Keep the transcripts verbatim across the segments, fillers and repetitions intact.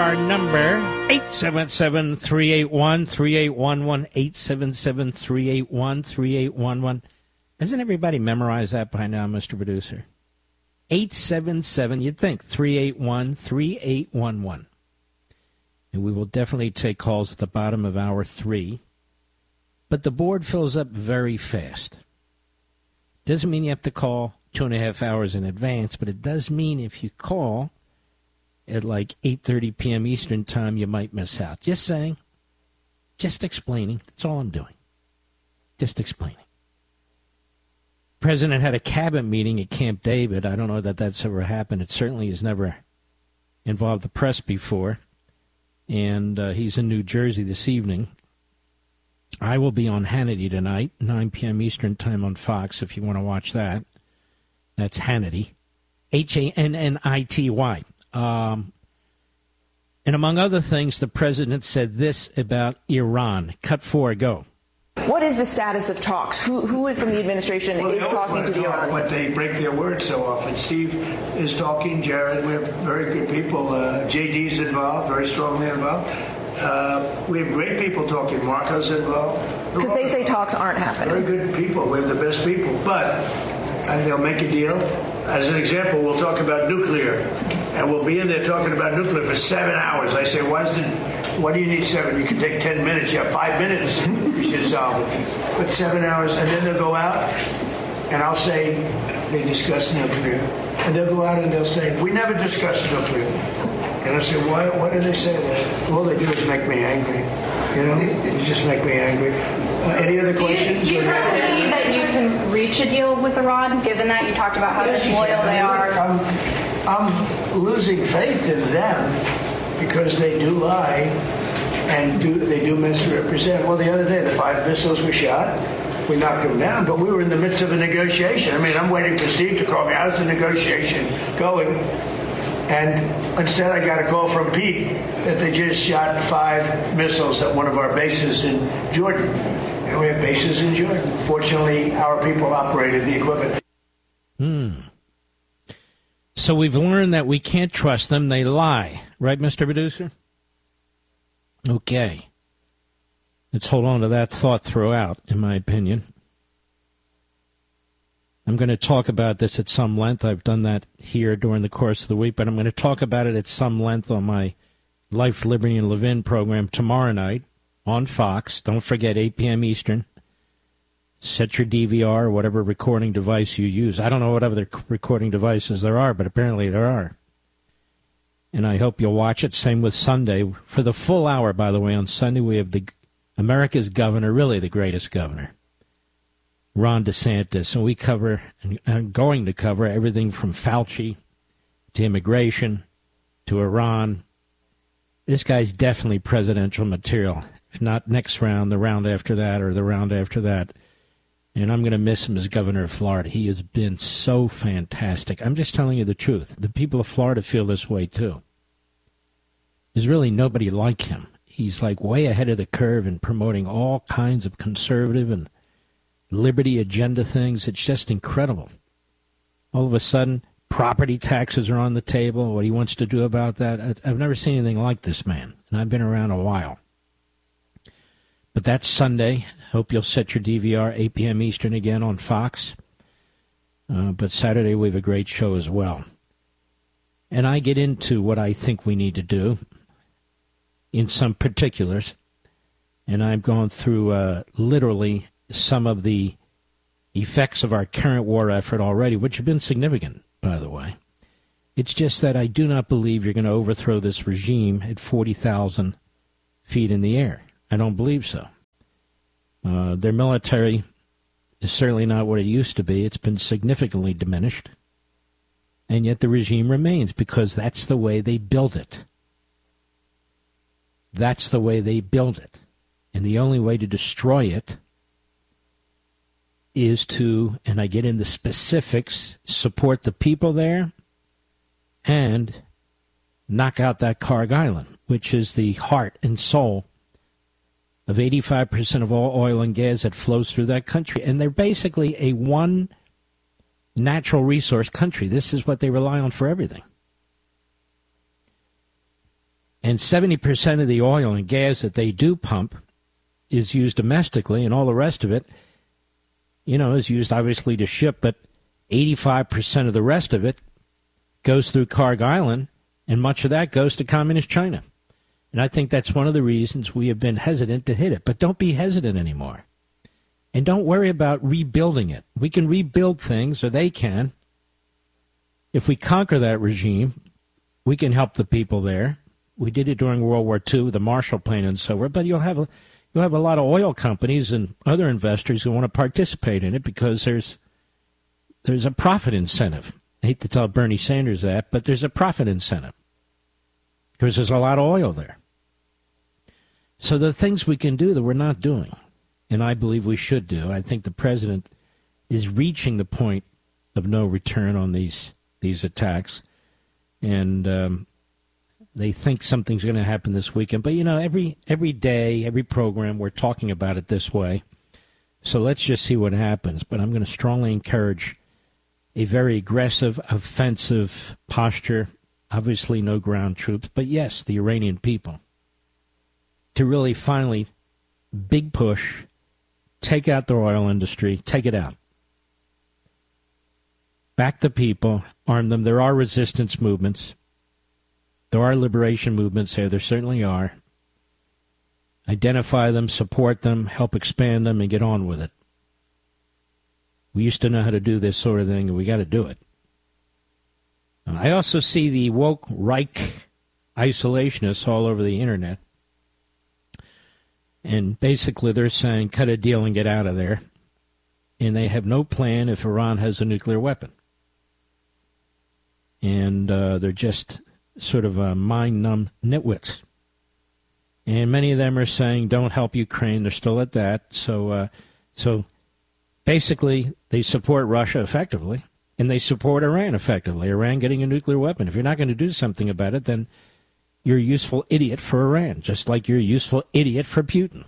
our number, eight seven seven, three eight one, three eight one one, eight seven seven, three eight one, three eight one one. Hasn't everybody memorized that by now, Mister Producer? eight seven seven, you'd think, three eight one, three eight one one. And we will definitely take calls at the bottom of hour three. But the board fills up very fast. Doesn't mean you have to call two and a half hours in advance, but it does mean if you call at like eight thirty p.m. Eastern Time, you might miss out. Just saying. Just explaining. That's all I'm doing. Just explaining. President had a cabinet meeting at Camp David. I don't know that that's ever happened. It certainly has never involved the press before. And uh, he's in New Jersey this evening. I will be on Hannity tonight, nine p.m. Eastern Time on Fox, if you want to watch that. That's Hannity. H A N N I T Y. Um, and among other things, the president said this about Iran. Cut four, go. What is the status of talks? Who, who from the administration well, is talking to the talk, Iranians? But they break their word so often. Steve is talking. Jared, we have very good people. Uh, J D's involved, very strongly involved. Uh, we have great people talking. Marco's involved. Because they say talks aren't happening. Very good people. We have the best people. But and they'll make a deal. As an example, we'll talk about nuclear. And we'll be in there talking about nuclear for seven hours. I say, why, is it, why do you need seven? You can take ten minutes. You have five minutes. You should solve it. But seven hours. And then they'll go out, and I'll say, they discuss nuclear. And they'll go out and they'll say, we never discussed nuclear. And I say, why, why do they say that? All they do is make me angry. You know, they just make me angry. Uh, any other questions? Do you, do you believe that you can reach a deal with Iran, given that you talked about how yes, disloyal they are? I'm, I'm losing faith in them because they do lie and do they do misrepresent. Well, the other day, the five missiles were shot. We knocked them down, but we were in the midst of a negotiation. I mean, I'm waiting for Steve to call me. How's the negotiation going? And instead, I got a call from Pete that they just shot five missiles at one of our bases in Jordan. And we have bases in Jordan. Fortunately, our people operated the equipment. Hmm. So we've learned that we can't trust them. They lie. Right, Mister Producer? Okay. Let's hold on to that thought throughout, in my opinion. I'm going to talk about this at some length. I've done that here during the course of the week, but I'm going to talk about it at some length on my Life, Liberty, and Levin program tomorrow night on Fox. Don't forget, eight p.m. Eastern. Set your D V R or whatever recording device you use. I don't know what other recording devices there are, but apparently there are. And I hope you'll watch it. Same with Sunday. For the full hour, by the way, on Sunday we have the America's governor, really the greatest governor, Ron DeSantis, and we cover, and I'm going to cover everything from Fauci to immigration to Iran. This guy's definitely presidential material. If not next round, the round after that, or the round after that. And I'm going to miss him as governor of Florida. He has been so fantastic. I'm just telling you the truth. The people of Florida feel this way, too. There's really nobody like him. He's like way ahead of the curve in promoting all kinds of conservative and liberty agenda things. It's just incredible. All of a sudden, property taxes are on the table, what he wants to do about that. I've never seen anything like this man, and I've been around a while. But that's Sunday. Hope you'll set your D V R, eight p.m. Eastern again on Fox. Uh, but Saturday we have a great show as well. And I get into what I think we need to do in some particulars. And I've gone through uh, literally some of the effects of our current war effort already, which have been significant, by the way. It's just that I do not believe you're going to overthrow this regime at forty thousand feet in the air. I don't believe so. Uh, their military is certainly not what it used to be. It's been significantly diminished. And yet the regime remains because that's the way they build it. That's the way they build it. And the only way to destroy it is to, and I get into specifics, support the people there and knock out that Karg Island, which is the heart and soul of eighty-five percent of all oil and gas that flows through that country. And they're basically a one natural resource country. This is what they rely on for everything. And seventy percent of the oil and gas that they do pump is used domestically, and all the rest of it, you know, is used obviously to ship, but eighty-five percent of the rest of it goes through Kharg Island, and much of that goes to communist China. And I think that's one of the reasons we have been hesitant to hit it. But don't be hesitant anymore. And don't worry about rebuilding it. We can rebuild things, or they can. If we conquer that regime, we can help the people there. We did it during World War Two, the Marshall Plan and so on. But you'll have a, you'll have a lot of oil companies and other investors who want to participate in it because there's there's a profit incentive. I hate to tell Bernie Sanders that, but there's a profit incentive because there's a lot of oil there. So the things we can do that we're not doing, and I believe we should do, I think the president is reaching the point of no return on these these attacks, and um, they think something's going to happen this weekend. But, you know, every every day, every program, we're talking about it this way. So let's just see what happens. But I'm going to strongly encourage a very aggressive, offensive posture. Obviously no ground troops, but yes, the Iranian people. To really finally, big push, take out the oil industry, take it out. Back the people, arm them. There are resistance movements. There are liberation movements there. There certainly are. Identify them, support them, help expand them, and get on with it. We used to know how to do this sort of thing, and we got to do it. I also see the woke Reich isolationists all over the internet. And basically they're saying, cut a deal and get out of there. And they have no plan if Iran has a nuclear weapon. And uh, they're just sort of uh, mind-numb nitwits. And many of them are saying, don't help Ukraine. They're still at that. So, uh, so basically, they support Russia effectively, and they support Iran effectively. Iran getting a nuclear weapon. If you're not going to do something about it, then you're a useful idiot for Iran, just like you're a useful idiot for Putin.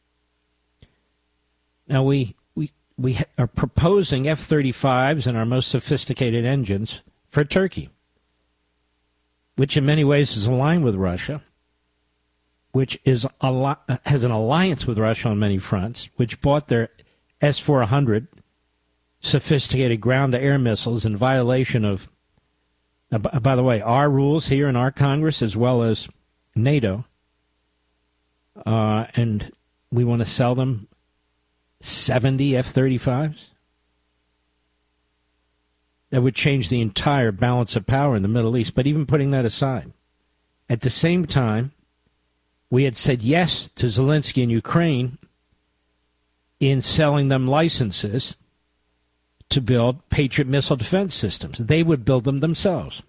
Now, we we we are proposing F thirty-fives and our most sophisticated engines for Turkey, which in many ways is aligned with Russia, which is a, has an alliance with Russia on many fronts, which bought their S four hundred sophisticated ground-to-air missiles in violation of, uh, by the way, our rules here in our Congress as well as NATO, uh, and we want to sell them seventy F thirty-fives? That would change the entire balance of power in the Middle East. But even putting that aside, at the same time, we had said yes to Zelensky and Ukraine in selling them licenses to build Patriot missile defense systems. They would build them themselves.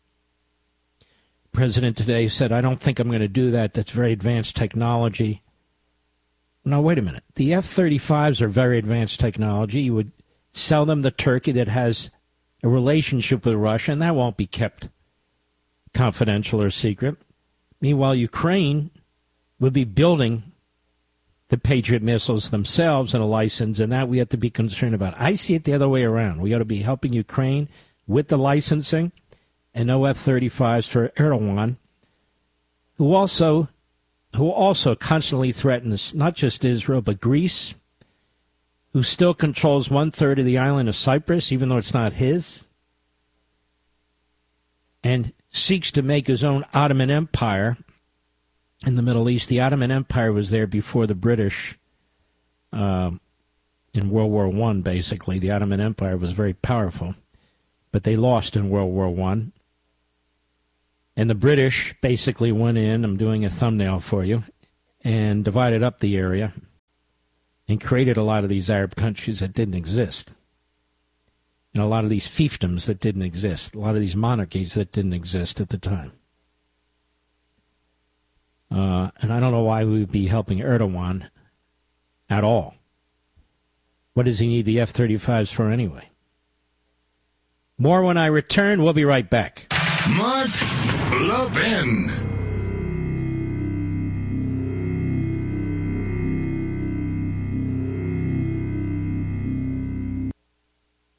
The president today said, I don't think I'm going to do that. That's very advanced technology. No, wait a minute. The F thirty-fives are very advanced technology. You would sell them to Turkey that has a relationship with Russia, and that won't be kept confidential or secret. Meanwhile, Ukraine would be building the Patriot missiles themselves in a license, and that we have to be concerned about. I see it the other way around. We ought to be helping Ukraine with the licensing and no F thirty-fives for Erdogan, who also who also constantly threatens not just Israel, but Greece, who still controls one-third of the island of Cyprus, even though it's not his, and seeks to make his own Ottoman Empire in the Middle East. The Ottoman Empire was there before the British uh, in World War One, basically. The Ottoman Empire was very powerful, but they lost in World War One. And the British basically went in, I'm doing a thumbnail for you, and divided up the area and created a lot of these Arab countries that didn't exist. And a lot of these fiefdoms that didn't exist. A lot of these monarchies that didn't exist at the time. Uh, and I don't know why we would be helping Erdogan at all. What does he need the F thirty-fives for anyway? More when I return. We'll be right back. Mark Levin.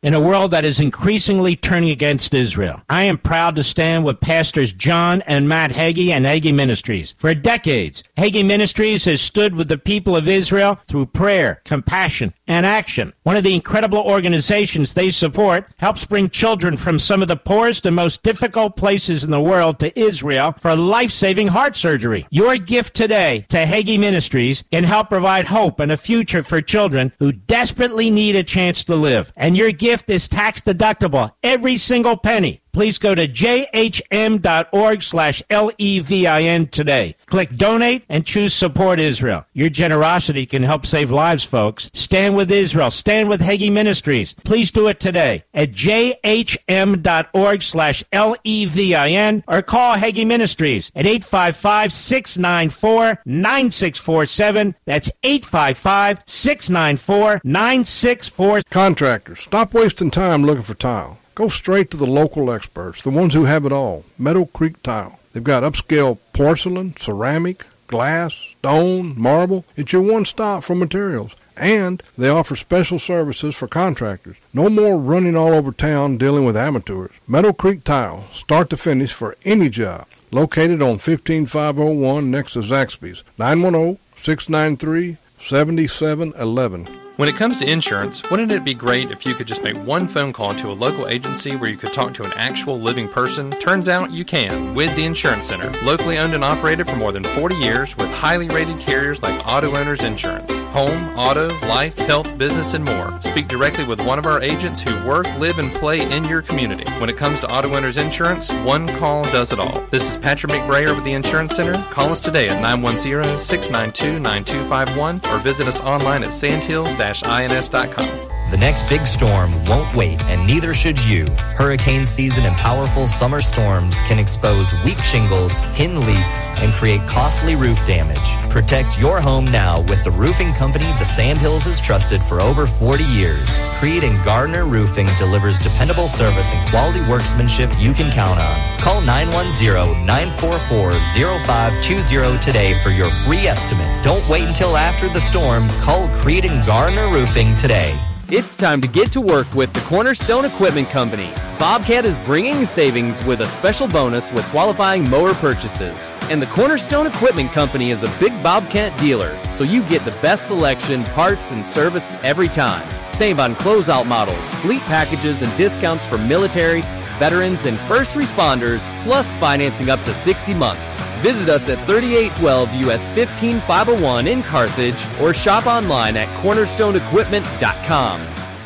in a world that is increasingly turning against Israel. I am proud to stand with Pastors John and Matt Hagee and Hagee Ministries. For decades, Hagee Ministries has stood with the people of Israel through prayer, compassion, and action. One of the incredible organizations they support helps bring children from some of the poorest and most difficult places in the world to Israel for life-saving heart surgery. Your gift today to Hagee Ministries can help provide hope and a future for children who desperately need a chance to live. And your gift is tax deductible, every single penny. Please go to jhm.org slash L-E-V-I-N today. Click Donate and choose Support Israel. Your generosity can help save lives, folks. Stand with Israel. Stand with Hagee Ministries. Please do it today at jhm.org slash L-E-V-I-N or call Hagee Ministries at eight five five, six nine four, nine six four seven. That's eight five five, six nine four, nine six four seven. Contractors, stop wasting time looking for tile. Go straight to the local experts, the ones who have it all. Meadow Creek Tile. They've got upscale porcelain, ceramic, glass, stone, marble. It's your one-stop for materials. And they offer special services for contractors. No more running all over town dealing with amateurs. Meadow Creek Tile, start to finish for any job. Located on fifteen five oh one next to Zaxby's. nine one zero, six nine three, seven seven one one. When it comes to insurance, wouldn't it be great if you could just make one phone call to a local agency where you could talk to an actual living person? Turns out you can with the Insurance Center. Locally owned and operated for more than forty years with highly rated carriers like Auto Owners Insurance. Home, auto, life, health, business, and more. Speak directly with one of our agents who work, live, and play in your community. When it comes to Auto Owners Insurance, one call does it all. This is Patrick McBrayer with the Insurance Center. Call us today at nine one zero, six nine two, nine two five one or visit us online at sandhills dash ins dot com. The next big storm won't wait, and neither should you. Hurricane season and powerful summer storms can expose weak shingles, hidden leaks, and create costly roof damage. Protect your home now with the roofing company the Sandhills has trusted for over forty years. Creed and Gardner Roofing delivers dependable service and quality workmanship you can count on. Call nine one zero, nine four four, zero five two zero today for your free estimate. Don't wait until after the storm. Call Creed and Gardner Roofing today. It's time to get to work with the Cornerstone Equipment Company. Bobcat is bringing savings with a special bonus with qualifying mower purchases. And the Cornerstone Equipment Company is a big Bobcat dealer, so you get the best selection, parts, and service every time. Save on closeout models, fleet packages, and discounts for military, veterans, and first responders, plus financing up to sixty months. Visit us at thirty-eight twelve U S fifteen five oh one in Carthage or shop online at cornerstone equipment dot com.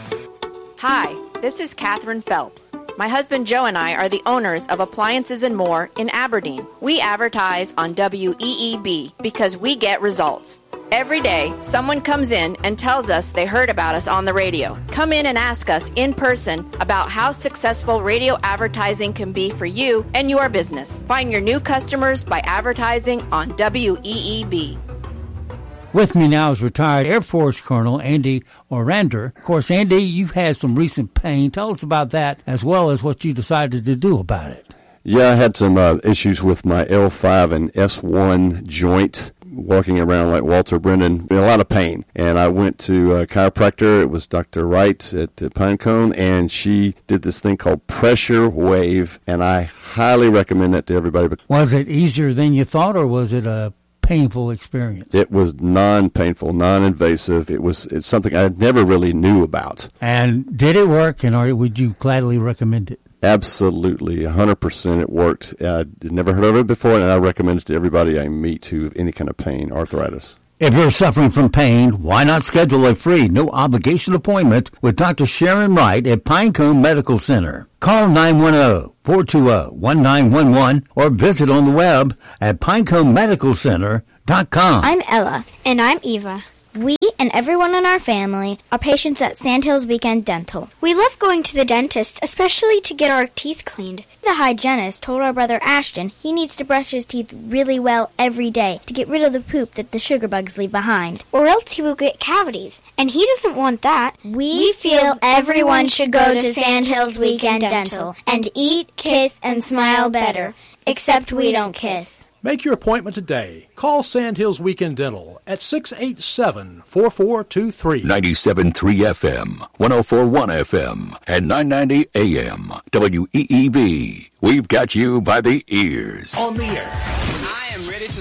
Hi, this is Catherine Phelps. My husband Joe and I are the owners of Appliances and More in Aberdeen. We advertise on W E E B because we get results. Every day, someone comes in and tells us they heard about us on the radio. Come in and ask us in person about how successful radio advertising can be for you and your business. Find your new customers by advertising on W E E B. With me now is retired Air Force Colonel Andy Orander. Of course, Andy, you've had some recent pain. Tell us about that as well as what you decided to do about it. Yeah, I had some uh, issues with my L five and S one joint. Walking around like Walter Brennan, a lot of pain. And I went to a chiropractor. It was Doctor Wright at, at Pinecone, and she did this thing called Pressure Wave, and I highly recommend that to everybody. Was it easier than you thought, or was it a painful experience? It was non-painful, non-invasive. It was it's something I never really knew about. And did it work, and or would you gladly recommend it? Absolutely, one hundred percent it worked. I'd never heard of it before, and I recommend it to everybody I meet who have any kind of pain, arthritis. If you're suffering from pain, why not schedule a free, no-obligation appointment with Doctor Sharon Wright at Pinecone Medical Center? Call nine one zero, four two zero, one nine one one or visit on the web at pinecone medical center dot com. I'm Ella. And I'm Eva. We and everyone in our family are patients at Sandhills Weekend Dental. We love going to the dentist, especially to get our teeth cleaned. The hygienist told our brother Ashton he needs to brush his teeth really well every day to get rid of the poop that the sugar bugs leave behind, or else he will get cavities, and he doesn't want that. We, we feel everyone should go to Sandhills Weekend Dental and eat, kiss, and smile better, except we don't kiss. Make your appointment today. Call Sandhills Weekend Dental at six eight seven, four four two three. ninety-seven point three F M, one oh four point one F M, and nine ninety A M. W E E B. We've got you by the ears. On the air,